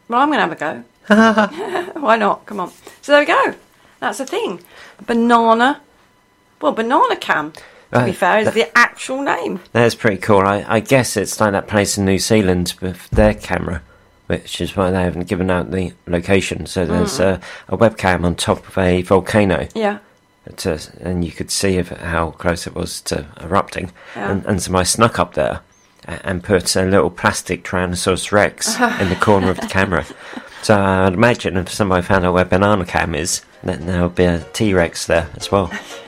Well, I'm going to have a go. Why not? Come on. So there we go. That's the thing. Banana. Well, banana cam, to be fair, is the actual name. That's pretty cool. I guess it's like that place in New Zealand with their camera, which is why they haven't given out the location. So there's a webcam on top of a volcano. Yeah. And you could see how close it was to erupting. Yeah. And so I snuck up there and put a little plastic Tyrannosaurus Rex in the corner of the camera. So I'd imagine if somebody found out where banana cam is, then there would be a T-Rex there as well.